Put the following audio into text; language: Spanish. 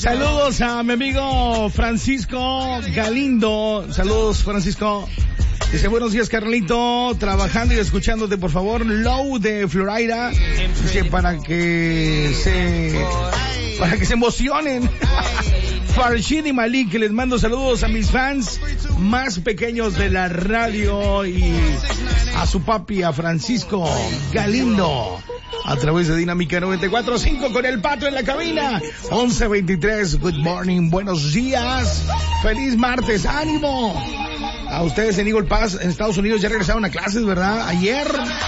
Saludos a mi amigo Francisco Galindo. Saludos, Francisco. Dice, buenos días, Carlito, trabajando y escuchándote, por favor. Low de Florida. Dice, para que se emocionen. Farshid y Malik, que les mando saludos a mis fans más pequeños de la radio y a su papi, a Francisco Galindo, a través de Dinámica 94.5 con el Pato en la cabina. 11:23, good morning, buenos días, feliz martes, ánimo. A ustedes en Eagle Pass, en Estados Unidos, ya regresaron a clases, ¿verdad? Ayer.